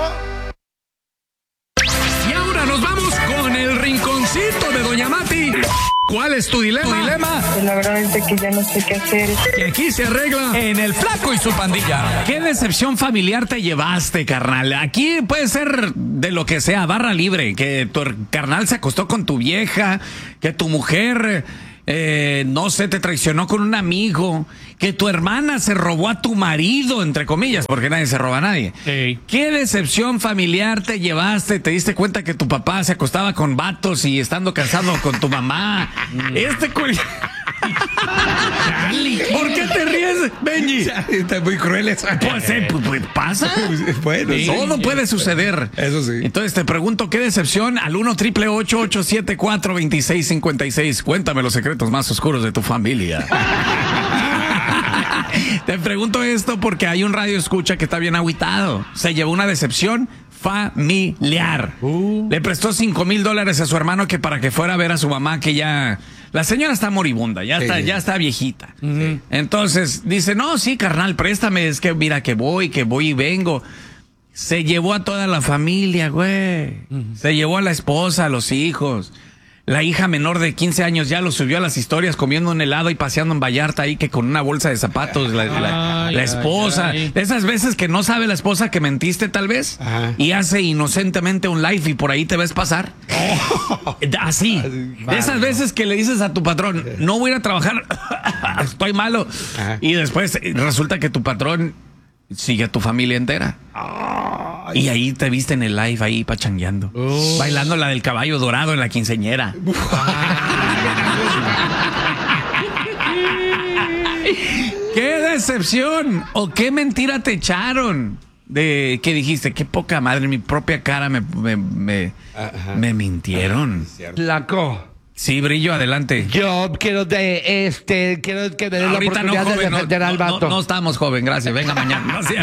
Y ahora nos vamos con el rinconcito de Doña Mati. ¿Cuál es tu dilema? Pues la verdad es de que ya no sé qué hacer. Que aquí se arregla en El Flaco y su pandilla. ¿Qué decepción familiar te llevaste, carnal? Aquí puede ser de lo que sea, barra libre. Que tu carnal se acostó con tu vieja, que tu mujer, no sé, te traicionó con un amigo, que tu hermana se robó a tu marido, entre comillas, porque nadie se roba a nadie. Hey. ¿Qué decepción familiar te llevaste? ¿Te diste cuenta que tu papá se acostaba con vatos y estando casado con tu mamá? ¿Por qué te ríes, Benji? Está muy cruel eso. Pues pasa. Bueno, sí. Todo puede suceder. Eso sí. Entonces te pregunto, ¿qué decepción? Al 1-888-874-2656. Cuéntame los secretos más oscuros de tu familia. Te pregunto esto porque hay un radio escucha que está bien agüitado. Se llevó una decepción familiar. Le prestó $5,000 a su hermano que para que fuera a ver a su mamá, que ya... La señora está moribunda, ya está viejita. Entonces dice, no, sí, carnal, préstame, es que mira que voy y vengo. Se llevó a toda la familia, güey. Se llevó a la esposa, a los hijos. La hija menor de 15 años ya lo subió a las historias comiendo un helado y paseando en Vallarta ahí que con una bolsa de zapatos. La esposa. Esas veces que no sabe la esposa que mentiste tal vez. Ajá. Y hace inocentemente un live y por ahí te ves pasar. Así. De esas veces que le dices a tu patrón, no voy a ir a trabajar, estoy malo. Ajá. Y después resulta que tu patrón sigue a tu familia entera. Y ahí te viste en el live ahí pachangueando. Bailando la del caballo dorado en la quinceñera. ¡Qué decepción! ¿O qué mentira te echaron? De que dijiste, qué poca madre, en mi propia cara me mintieron. Flaco. Sí, Brillo, adelante. Yo quiero quiero que me den la Ahorita oportunidad de joven, defender al vato. no estamos, joven, gracias. Venga mañana. No, sí.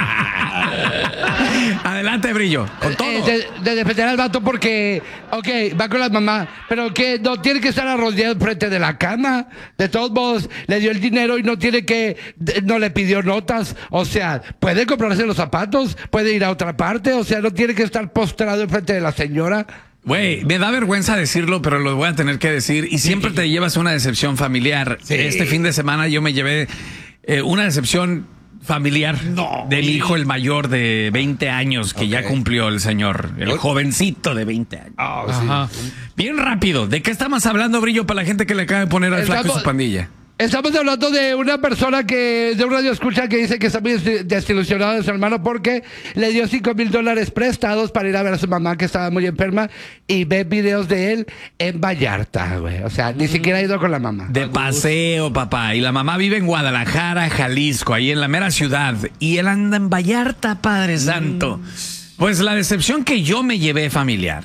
Adelante, Brillo, con todo. De defender al vato porque, va con la mamá, pero que no tiene que estar arrodillado frente de la cama. De todos modos, le dio el dinero y no le pidió notas. O sea, puede comprarse los zapatos, puede ir a otra parte. O sea, no tiene que estar postrado enfrente de la señora. Güey, me da vergüenza decirlo, pero lo voy a tener que decir. Y siempre te llevas una decepción familiar. Sí. Este fin de semana yo me llevé una decepción familiar del hijo, el mayor de 20 años, que ya cumplió el señor, el jovencito de 20 años. Ajá. Bien rápido, ¿de qué estamos hablando, Brillo, para la gente que le acaba de poner al Flaco y su pandilla? Estamos hablando de una persona de un radio escucha que dice que está muy desilusionado de su hermano porque le dio $5,000 prestados para ir a ver a su mamá que estaba muy enferma y ve videos de él en Vallarta, güey. O sea, ni siquiera ha ido con la mamá. De paseo, papá. Y la mamá vive en Guadalajara, Jalisco, ahí en la mera ciudad. Y él anda en Vallarta, Padre Santo. Pues la decepción que yo me llevé familiar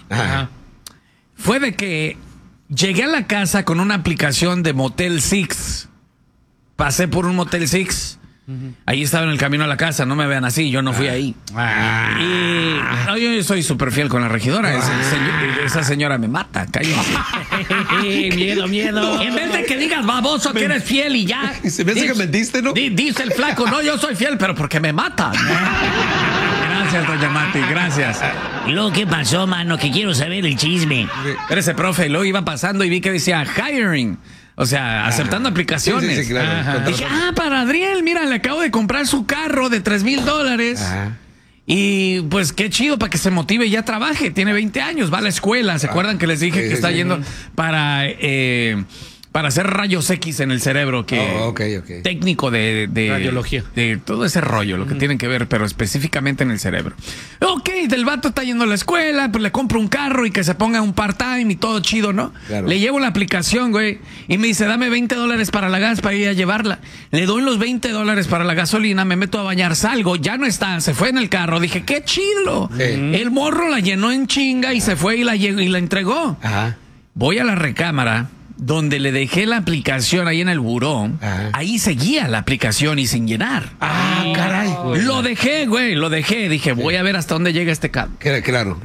fue de que llegué a la casa con una aplicación de Motel 6. Pasé por un Motel 6. Ahí estaba en el camino a la casa. No me vean así, yo no fui ahí. Y no, yo soy súper fiel con la regidora. Esa señora me mata. Cállense. Miedo. En vez de que digas baboso que eres fiel y ya. Se me hace que mentiste, ¿no? Dice el Flaco, no, yo soy fiel, pero porque me mata. Gracias, doña Mati, gracias. ¿Y luego qué pasó, mano? Que quiero saber el chisme. Espérese, profe, luego iba pasando y vi que decía hiring. O sea, aceptando aplicaciones. Sí, claro. Dije, para Adriel, mira, le acabo de comprar su carro de $3,000. Y pues qué chido para que se motive y ya trabaje. Tiene 20 años, va a la escuela. ¿Se acuerdan que les dije que está yendo para hacer rayos X en el cerebro? Que técnico de radiología. De todo ese rollo, lo que tienen que ver, pero específicamente en el cerebro. Del vato está yendo a la escuela, pues le compro un carro y que se ponga un part-time y todo chido, ¿no? Claro. Le llevo la aplicación, güey, y me dice, dame $20 para la gas para ir a llevarla. Le doy los $20 para la gasolina, me meto a bañar, salgo, ya no está, se fue en el carro. Dije, qué chido. El morro la llenó en chinga y se fue y la entregó. Voy a la recámara, donde le dejé la aplicación ahí en el buró. Ahí seguía la aplicación y sin llenar. Caray. Lo dejé, güey, lo dejé. Dije, voy a ver hasta dónde llega este cabrón. Claro.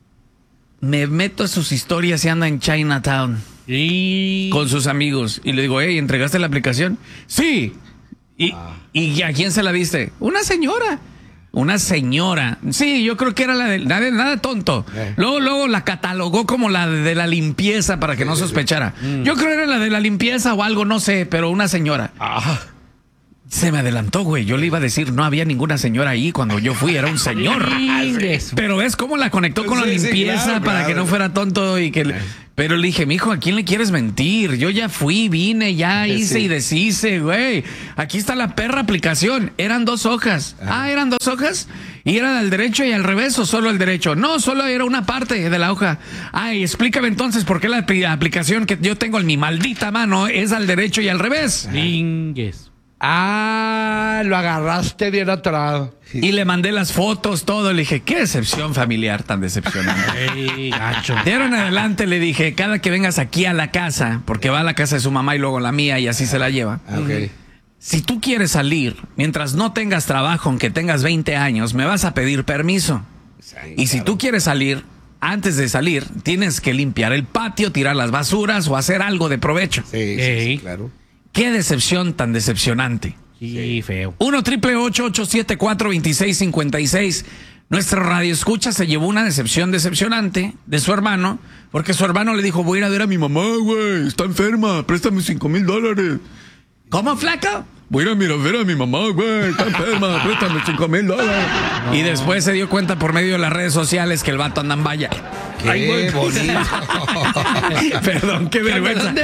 Me meto a sus historias y anda en Chinatown con sus amigos. Y le digo, hey, ¿entregaste la aplicación? Sí. ¿Y a quién se la diste? Una señora. una señora. Sí, yo creo que era la de nada tonto. Luego la catalogó como la de la limpieza para que no sospechara. Yo creo que era la de la limpieza o algo, no sé, pero una señora. Se me adelantó, güey. Yo le iba a decir, no había ninguna señora ahí cuando yo fui, era un señor. Pero ves cómo la conectó con la limpieza para que no fuera tonto y que... Pero le dije, mijo, ¿a quién le quieres mentir? Yo ya fui, vine, ya hice y deshice, güey. Aquí está la perra aplicación. Eran 2 hojas. ¿Eran 2 hojas? ¿Y era al derecho y al revés o solo al derecho? No, solo era una parte de la hoja. Ay, explícame entonces por qué la aplicación que yo tengo en mi maldita mano es al derecho y al revés. Lo agarraste bien atorado. Y le mandé las fotos, todo. Le dije, qué decepción familiar tan decepcionante. De ahora en adelante le dije, cada que vengas aquí a la casa, porque va a la casa de su mamá y luego la mía y así se la lleva. Si tú quieres salir, mientras no tengas trabajo, aunque tengas 20 años, me vas a pedir permiso. Y si tú quieres salir, antes de salir, tienes que limpiar el patio, tirar las basuras o hacer algo de provecho. Sí, claro. Qué decepción tan decepcionante. Sí, feo. 1-888-874-2656. Nuestro radio escucha se llevó una decepción decepcionante de su hermano, porque su hermano le dijo, voy a ir a ver a mi mamá, güey, está enferma, préstame $5,000. ¿Cómo, flaco? Voy a ir a ver a mi mamá, güey, está enferma, préstame $5,000. Y después se dio cuenta por medio de las redes sociales que el vato anda en valla. Qué bonito. Perdón, qué vergüenza.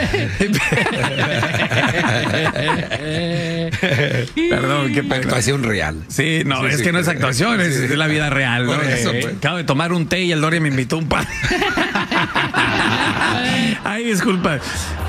Perdón, qué pena. Actuación real. Sí, no, es que no es actuación, es de la vida real, ¿no? Por eso, pues. Acabo de tomar un té y el Doria me invitó un pan. Ay, disculpa.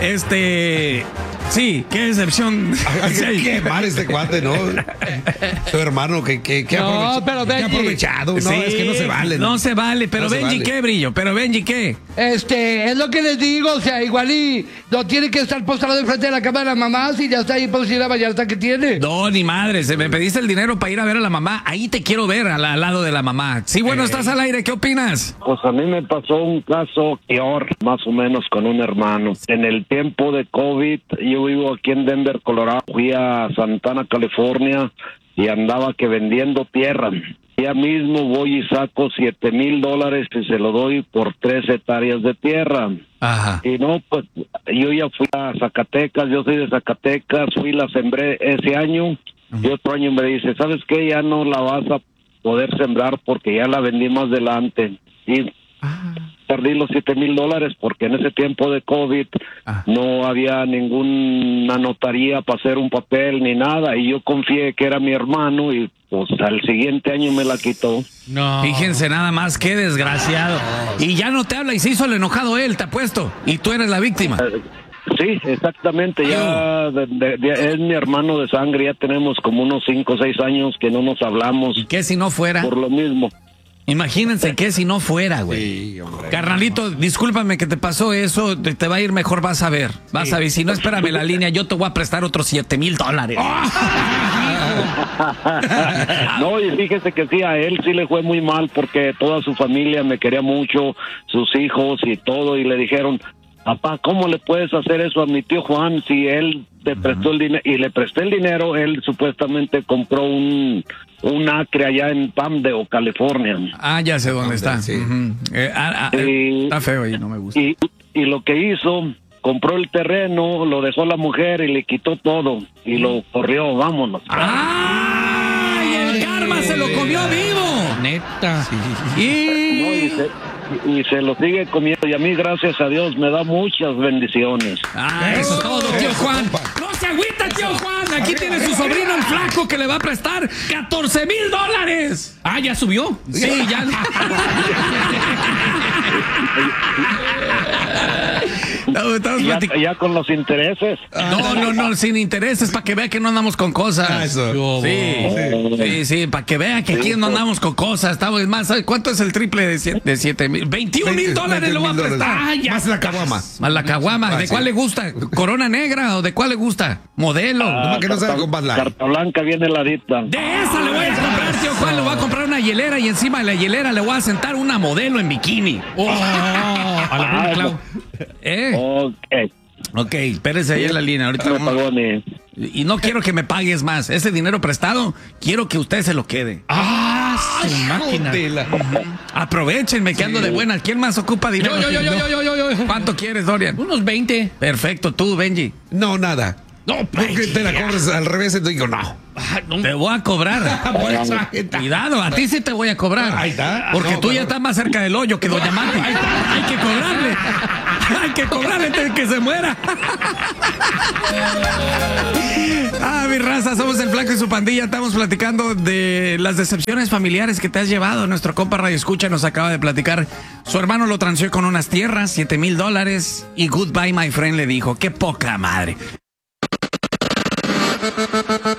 Sí, qué decepción. Qué mal este cuate, ¿no? Su hermano, que No, pero qué Benji. aprovechado. No, Sí, es que no se vale. No se vale, pero No se Benji, vale. ¿qué, Brillo? Pero Benji, ¿qué? Es lo que les digo, o sea, igual y no tiene que estar postrado enfrente de la cama de la mamá si ya está ahí por si la vallarta que tiene. No, ni madre, se me pediste el dinero para ir a ver a la mamá. Ahí te quiero ver, al lado de la mamá. Sí, bueno, estás al aire, ¿qué opinas? Pues a mí me pasó un caso peor, más o menos, con un hermano. En el tiempo de COVID, yo vivo aquí en Denver, Colorado. Fui a Santana, California, y andaba que vendiendo tierra. Ya mismo voy y saco $7,000 y se lo doy por 3 hectáreas de tierra. Ajá. Y no, pues yo ya fui a Zacatecas, yo soy de Zacatecas, fui, la sembré ese año, y otro año me dice, ¿sabes qué? Ya no la vas a poder sembrar porque ya la vendí más adelante. Y perdí los $7,000 porque en ese tiempo de COVID no había ninguna notaría para hacer un papel ni nada, y yo confié que era mi hermano y pues al siguiente año me la quitó. No. Fíjense nada más, qué desgraciado. Y ya no te habla y se hizo el enojado él, te apuesto. Y tú eres la víctima. Sí, exactamente, ya es mi hermano de sangre, ya tenemos como unos 5 o 6 años que no nos hablamos ¿Y qué si no fuera? por lo mismo. Imagínense qué si no fuera, güey. Sí, hombre. Carnalito, discúlpame que te pasó eso, te va a ir mejor, vas a ver. Vas a ver, si no, espérame la línea, yo te voy a prestar otros $7,000. No, y fíjese que sí, a él sí le fue muy mal porque toda su familia me quería mucho, sus hijos y todo, y le dijeron, papá, ¿cómo le puedes hacer eso a mi tío Juan si él te prestó el dinero? Y le presté el dinero, él supuestamente compró un acre allá en Palmdale, California. Ya sé dónde está. Sí. Ujú. Está feo ahí, no me gusta. Y lo que hizo, compró el terreno, lo dejó la mujer y le quitó todo y lo corrió, vámonos. ¡Ay! El karma se lo comió vivo. Neta. No, Y... y se lo sigue comiendo, y a mí, gracias a Dios, me da muchas bendiciones. Eso es todo, tío Juan. No se agüita, tío Juan. Aquí tiene su sobrino el flaco que le va a prestar $14,000. ¿Ya subió? Sí, ya. No, estamos Ya con los intereses. No, sin intereses, para que vea que no andamos con cosas. Eso. Sí, para que vea que aquí no andamos con cosas. Estamos más, ¿sabes cuánto es el triple de $7,000? $21,000 le voy a prestar. Más la caguama. Más la caguama. ¿De cuál le gusta? ¿Corona negra o de cuál le gusta? Modelo. Nomás que no sea con Bud Light. Carta blanca viene heladita. De esa le voy a comprar, tío Juan. Le voy a comprar una hielera y encima de la hielera le voy a sentar una modelo en bikini. A la prima Clau. Ok, espérese ahí en la línea. Ahorita Me vamos. pagó a mí. Y no quiero que me pagues más. Ese dinero prestado, quiero que usted se lo quede. su máquina. Jotela. Aprovechenme que ando de buena. ¿Quién más ocupa dinero? Yo. ¿Cuánto quieres, Dorian? Unos 20. Perfecto, tú, Benji. No, nada. No, Porque te la cobres al revés, entonces digo, no. Te voy a cobrar. Cuidado, a ti sí te voy a cobrar. Ahí está. Porque No, tú pero- ya estás más cerca del hoyo que Doña Mati. Hay que cobrarle. Hay que cobrarle antes de que se muera. Mi raza, somos el Flaco y su pandilla. Estamos platicando de las decepciones familiares que te has llevado. Nuestro compa Radio Escucha nos acaba de platicar. Su hermano lo transió con unas tierras, $7,000. Y goodbye, my friend, le dijo. Qué poca madre.